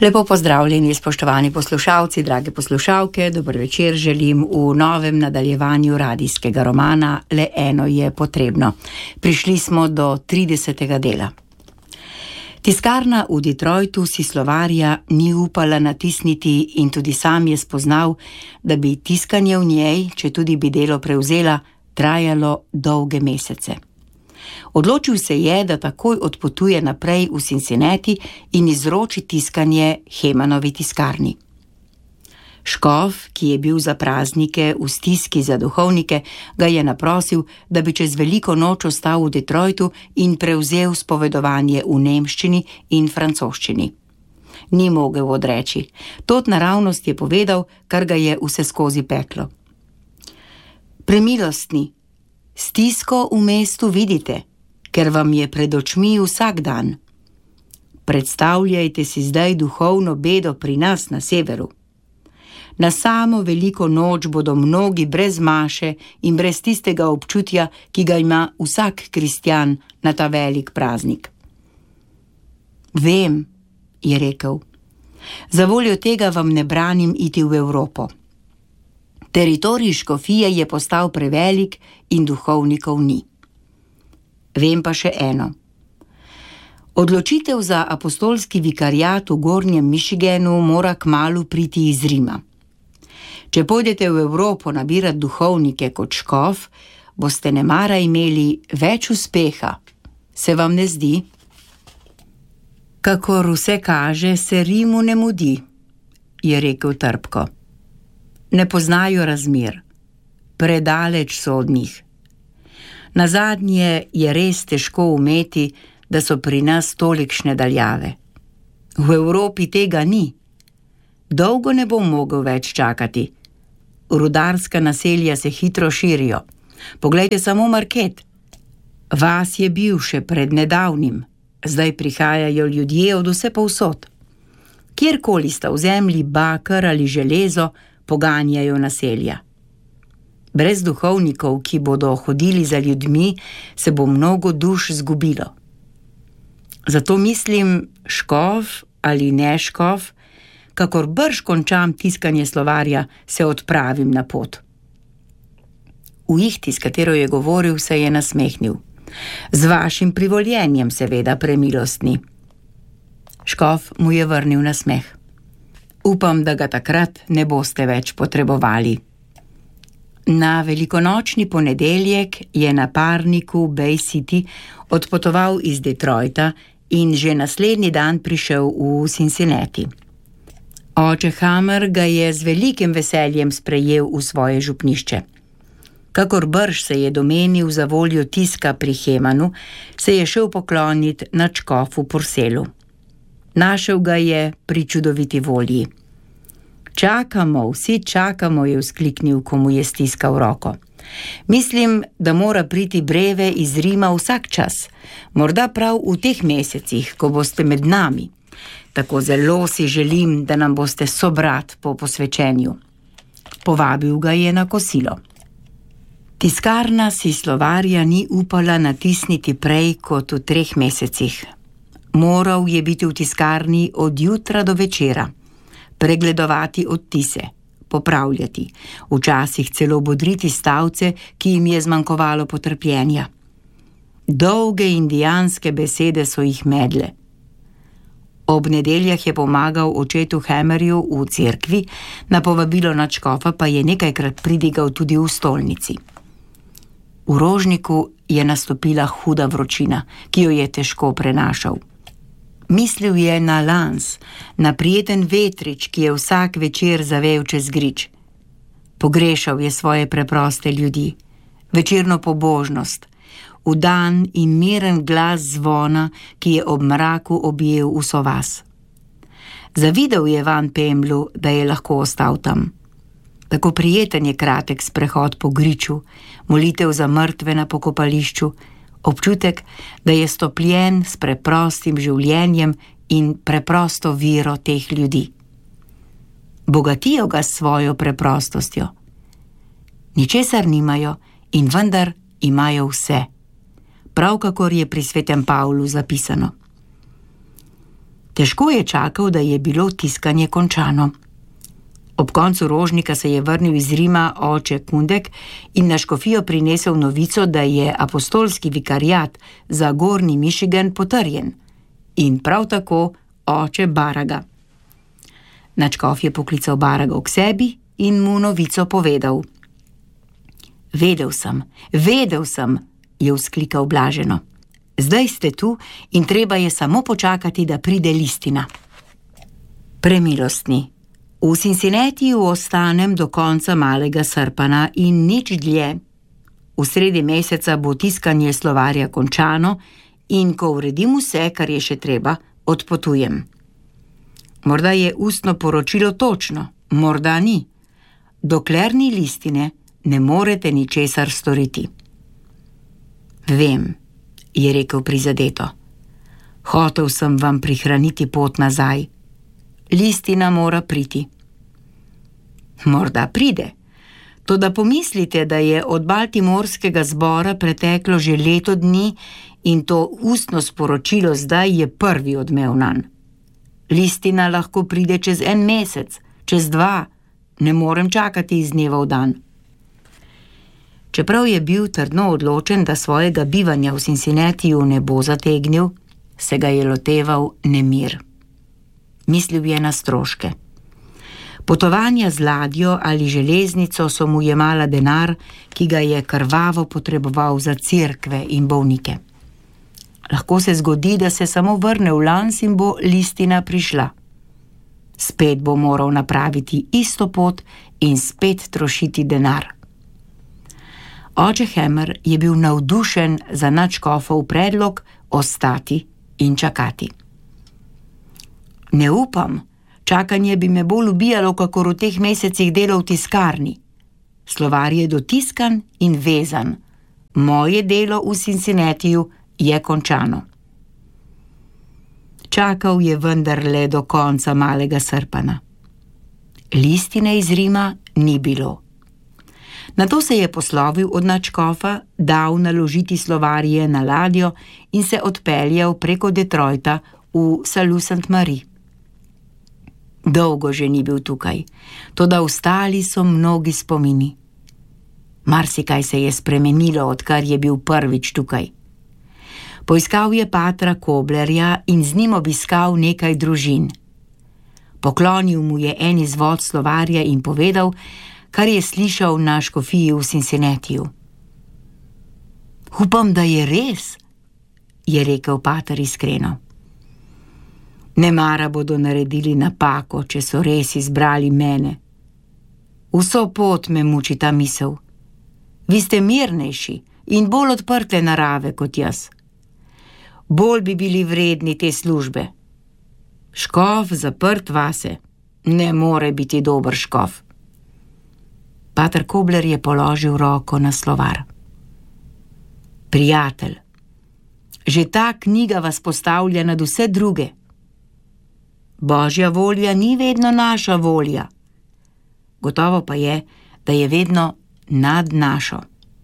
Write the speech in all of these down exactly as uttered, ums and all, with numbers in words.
Lepo pozdravljeni, spoštovani poslušalci, drage poslušalke, dober večer želim v novem nadaljevanju radijskega romana Le eno je potrebno. Prišli smo do tridesetega dela. Tiskarna v Detroitu si slovarja ni upala natisniti in tudi sam je spoznal, da bi tiskanje v njej, če tudi bi delo prevzela, trajalo dolge mesece. Odločil se je, da takoj odpotuje naprej v Cincinnati in izroči tiskanje Hemanovi tiskarni. Škof, ki je bil za praznike v stiski za duhovnike, ga je naprosil, da bi čez veliko noč ostal v Detroitu in prevzel spovedovanje v nemščini in francoščini. Ni mogel odreči. Tod naravnost je povedal, kar ga je vseskozi peklo. Premilostni, stisko v mestu vidite, ker vam je pred očmi vsak dan. Predstavljajte si zdaj duhovno bedo pri nas na severu. Na samo veliko noč bodo mnogi brez maše in brez tistega občutja, ki ga ima vsak kristjan na ta velik praznik. Vem, je rekel, za voljo tega vam ne branim iti v Evropo. Teritorij škofije je postal prevelik in duhovnikov ni. Vem pa še eno. Odločitev za apostolski vikariat v Gornjem Michiganu mora kmalu priti iz Rima. Če pojdete v Evropo nabirat duhovnike kot škof, boste nemara imeli več uspeha. Se vam ne zdi? Kakor vse kaže, se Rimu ne mudi, je rekel trpko. Ne poznajo razmer. Predaleč so od njih. Nazadnje je res težko umeti, da so pri nas tolikšne daljave. V Evropi tega ni. Dolgo ne bom mogel več čakati. Rudarska naselja se hitro širijo. Poglejte samo Market. Vas je bil še pred nedavnim. Zdaj prihajajo ljudje od vse povsod. Kjerkoli sta v zemlji baker ali železo, poganjajo naselja. Brez duhovnikov, ki bodo hodili za ljudmi, se bo mnogo duš zgubilo. Zato mislim, škof ali ne škof, kakor brž končam tiskanje slovarja, se odpravim na pot. V ihti, s katero je govoril, se je nasmehnil. Z vašim privoljenjem, seveda, premilostni. Škof mu je vrnil nasmeh. Upam, da ga takrat ne boste več potrebovali. Na velikonočni ponedeljek je na parniku Bay City odpotoval iz Detroita in že naslednji dan prišel v Cincinnati. Oče Hammer ga je z velikim veseljem sprejel v svoje župnišče. Kakor brž se je domenil za voljo tiska pri Hemanu, se je šel poklonit na škofu Purcelu. Našel ga je pri čudoviti volji. Čakamo, vsi čakamo, je vzkliknil, ko mu je stiskal roko. Mislim, da mora priti breve iz Rima vsak čas, morda prav v teh mesecih, ko boste med nami. Tako zelo si želim, da nam boste sobrat po posvečenju. Povabil ga je na kosilo. Tiskarna si slovarja ni upala natisniti prej kot v treh mesecih. Moral je biti v tiskarni od jutra do večera. Pregledovati odtise, popravljati, včasih celo bodriti stavce, ki jim je zmanjkovalo potrpljenja. Dolge indijanske besede so jih medle. Ob nedeljah je pomagal očetu Hammerju v cerkvi, na povabilo nadškofa pa je nekajkrat pridigal tudi v stolnici. V Rožniku je nastopila huda vročina, ki jo je težko prenašal. Mislil je na Lans, na prijeten vetrič, ki je vsak večer zavel čez grič. Pogrešal je svoje preproste ljudi, večerno pobožnost, vdan in miren glas zvona, ki je ob mraku objel vso vas. Zavidel je Van Pemlu, da je lahko ostal tam. Tako prijeten je kratek sprehod po griču, molitev za mrtve na pokopališču, občutek, da je stopljen s preprostim življenjem in preprosto vero teh ljudi. Bogatijo ga s svojo preprostostjo. Ničesar nimajo in vendar imajo vse. Prav kakor je pri svetem Pavlu zapisano. Težko je čakal, da je bilo tiskanje končano. Ob koncu rožnika se je vrnil iz Rima oče Kundek in na škofijo prinesel novico, da je apostolski vikariat za Gornji Michigan potrjen in prav tako oče Baraga. Nadškof je poklical Baraga k sebi in mu novico povedal. Vedel sem, vedel sem, je vzklikal blaženo. Zdaj ste tu in treba je samo počakati, da pride listina. Premilostni. V Cincinnatiju ostanem do konca malega srpana in nič dlje. V sredi meseca bo tiskanje slovarja končano in ko uredim vse, kar je še treba, odpotujem. Morda je ustno poročilo točno, morda ni. Dokler ni listine, ne morete ničesar storiti. Vem, je rekel prizadeto. Hotel sem vam prihraniti pot nazaj. Listina mora priti. Morda pride. Toda pomislite, da je od Baltimorskega zbora preteklo že leto dni in to ustno sporočilo zdaj je prvi odmev nanj. Listina lahko pride čez en mesec, čez dva. Ne morem čakati iz dneva v dan. Čeprav je bil trdno odločen, da svojega bivanja v Cincinnatiju ne bo zategnil, se ga je loteval nemir. Mislil je na stroške. Potovanja z ladjo ali železnico so mu jemala denar, ki ga je krvavo potreboval za cerkve in bolnike. Lahko se zgodi, da se samo vrne v Lans in bo listina prišla. Spet bo moral napraviti isto pot in spet trošiti denar. Oče Hammer je bil navdušen za nadškofov predlog ostati in čakati. Ne upam, čakanje bi me bolj ubijalo, kakor v teh mesecih delal v tiskarni. Slovar je dotiskan in vezan. Moje delo v Cincinnatiju je končano. Čakal je vendarle do konca malega srpana. Listine iz Rima ni bilo. Nato se je poslovil od nadškofa, dal naložiti slovarje na ladjo in se odpeljal preko Detroita v Sault Ste. Marie. Dolgo že ni bil tukaj, toda ostali so mnogi spomini. Marsikaj se je spremenilo, odkar je bil prvič tukaj. Poiskal je patra Koblerja in z njim obiskal nekaj družin. Poklonil mu je en izvod slovarja in povedal, kar je slišal na škofiji v Cincinnatiju. Upam, da je res, je rekel pater iskreno. Nemara bodo naredili napako, če so res izbrali mene. Vso pot me muči ta misel. Vi ste mirnejši in bolj odprte narave kot jaz. Bolj bi bili vredni te službe. Škof zaprt vase ne more biti dober škof. Pater Kobler je položil roko na slovar. Prijatelj, že ta knjiga vas postavlja nad vse druge. Božja volja ni vedno naša volja. Gotovo pa je, da je vedno nad našo.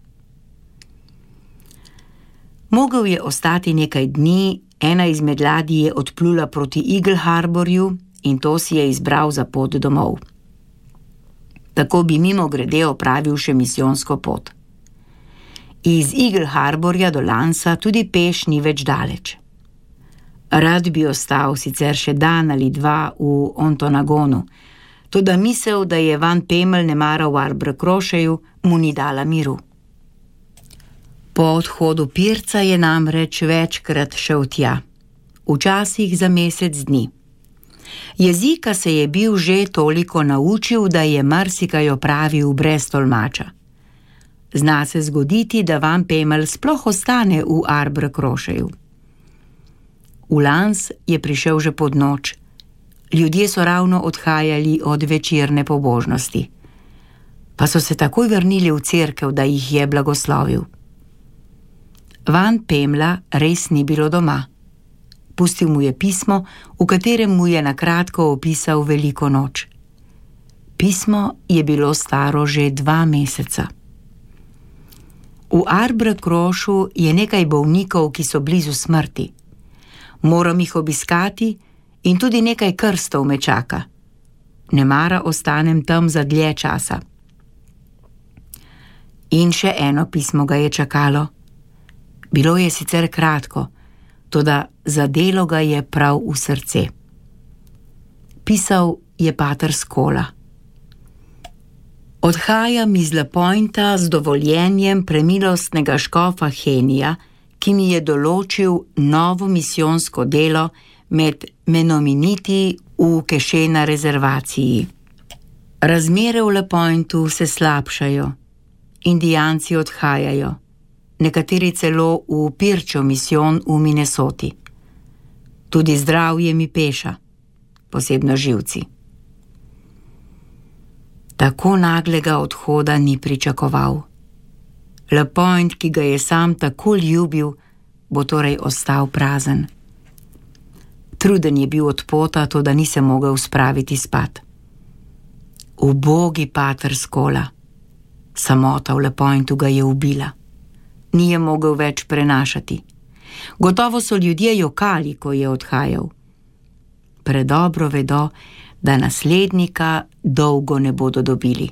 Mogel je ostati nekaj dni, ena izmed ladij je odplula proti Eagle Harborju in to si je izbral za pot domov. Tako bi mimo grede opravil še misijonsko pot. Iz Eagle Harborja do Lansa tudi peš ni več daleč. Rad bi ostal sicer še dan ali dva v Ontonagonu, toda misel, da je Van Pemelj nemara v Arbrecrocheju, mu ni dala miru. Po odhodu Pirca je namreč večkrat šel tja, včasih za mesec dni. Jezika se je bil že toliko naučil, da je marsikaj opravil brez tolmača. Zna se zgoditi, da Van Pemelj sploh ostane v Arbrecrocheju. V Lans je prišel že pod noč. Ljudje so ravno odhajali od večerne pobožnosti. Pa so se takoj vrnili v cerkev, da jih je blagoslovil. Van Pemla res ni bilo doma. Pustil mu je pismo, v katerem mu je na kratko opisal veliko noč. Pismo je bilo staro že dva meseca. V Arbrecrochu je nekaj bolnikov, ki so blizu smrti. Moram jih obiskati In tudi nekaj krstov me čaka. Nemara ostanem tam za dlje časa. In še eno pismo ga je čakalo. Bilo je sicer kratko, toda zadelo ga je prav v srce. Pisal je pater Skola. Odhajam iz La Pointa z dovoljenjem premilostnega škofa Henija, ki mi je določil novo misijonsko delo med menominiti v Kešena rezervaciji. Razmere v La Pointu se slabšajo, indijanci odhajajo, nekateri celo v Pirčo misijon v Minnesoti. Tudi zdravje mi peša, posebno živci. Tako naglega odhoda ni pričakoval. La Point, ki ga je sam tako ljubil, bo torej ostal prazen. Truden je bil od pota, toda ni se mogel spraviti spat. Ubogi pater Skola. Samota v La Pointu ga je ubila. Ni je mogel več prenašati. Gotovo so ljudje jokali, ko je odhajal. Predobro vedo, da naslednika dolgo ne bodo dobili.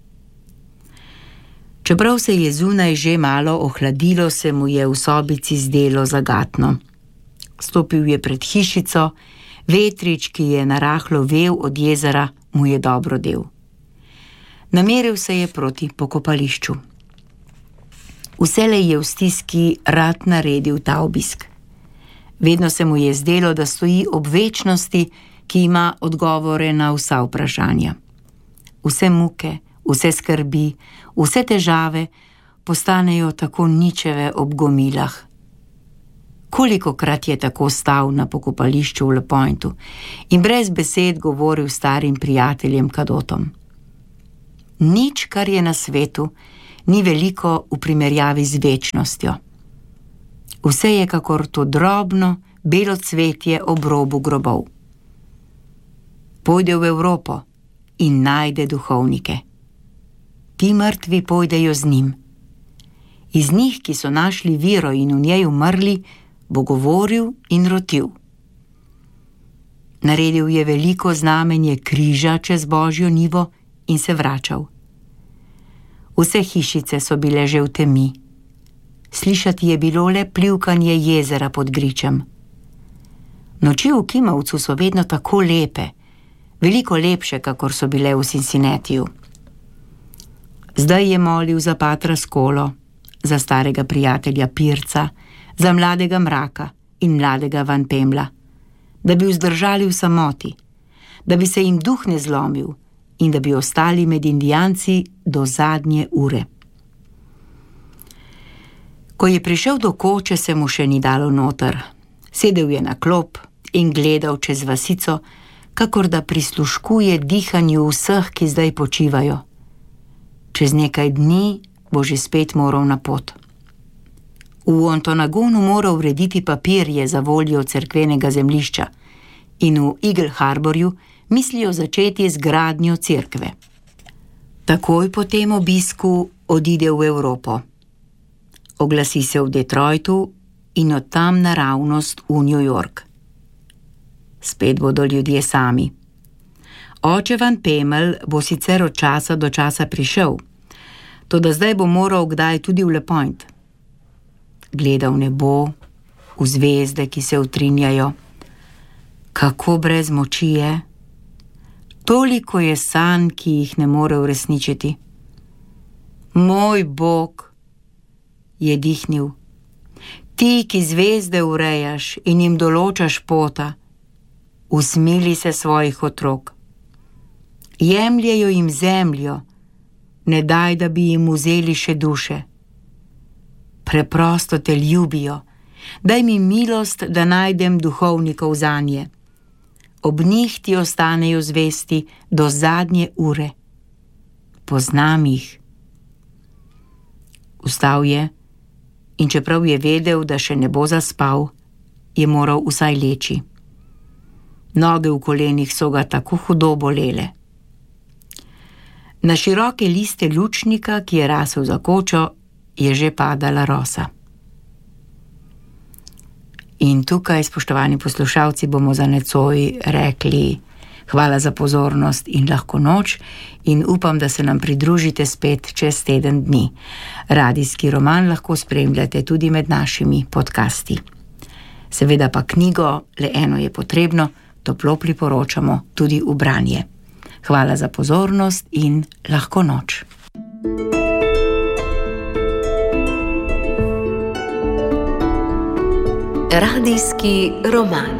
Čeprav se je zunaj že malo ohladilo, se mu je v sobici zdelo zagatno. Stopil je pred hišico, vetrič, ki je narahlo vel od jezera, mu je dobro del. Nameril se je proti pokopališču. Vselej je v stiski rad naredil ta obisk. Vedno se mu je zdelo, da stoji ob večnosti, ki ima odgovore na vsa vprašanja. Vse muke, vse skrbi, vse težave postanejo tako ničeve ob gomilah. Kolikokrat je tako stal na pokopališču v La Pointu in brez besed govoril starim prijateljem kadotom. Nič, kar je na svetu, ni veliko v primerjavi z večnostjo. Vse je kakor to drobno, belo cvetje ob robu grobov. Pojde v Evropo in najde duhovnike. Ti mrtvi pojdejo z njim. Iz njih, ki so našli viro in v njej umrli, bo govoril in rotil. Naredil je veliko znamenje križa čez Božjo nivo in se vračal. Vse hišice so bile že v temi. Slišati je bilo le plivkanje jezera pod gričem. Noči v Kimavcu so vedno tako lepe, veliko lepše, kakor so bile v Cincinnatiju. Zdaj je molil za patra Skolo, za starega prijatelja Pirca, za mladega Mraka in mladega Van Pemla, da bi vzdržali v samoti, da bi se jim duh ne zlomil in da bi ostali med indijanci do zadnje ure. Ko je prišel do koče, se mu še ni dalo noter. Sedel je na klop in gledal čez vasico, kakor da prisluškuje dihanju vseh, ki zdaj počivajo. Čez nekaj dni bo že spet moral na pot. V Ontonagonu mora urediti papirje za voljo cerkvenega zemljišča in v Eagle Harborju mislijo začeti z gradnjo cerkve. Takoj po tem obisku odide v Evropo. Oglasi se v Detroitu in od tam naravnost v New York. Spet bodo ljudje sami. Oče Van Pemel bo sicer od časa do časa prišel, toda zdaj bo moral kdaj tudi v La Point. Gleda v nebo, v zvezde, ki se utrinjajo. Kako brez moči je. Toliko je sanj, ki jih ne more uresničiti. Moj Bog, je dihnil, ti, ki zvezde urejaš in jim določaš pota, usmili se svojih otrok. Jemljejo jim zemljo, ne daj, da bi jim vzeli še duše. Preprosto te ljubijo, daj mi milost, da najdem duhovnikov zanje. Ob njih ti ostanejo zvesti do zadnje ure. Poznam jih. Vstal je in čeprav je vedel, da še ne bo zaspal, je moral vsaj leči. Noge v kolenih so ga tako hudo bolele. Na široke liste lučnika, ki je rasel za kočo, je že padala rosa. In tukaj, spoštovani poslušalci, bomo za nocoj rekli hvala za pozornost in lahko noč in upam, da se nam pridružite spet čez teden dni. Radijski roman lahko spremljate tudi med našimi podcasti. Seveda pa knjigo Le eno je potrebno toplo priporočamo tudi v branje. Hvala za pozornost in lahko noč. Radijski roman.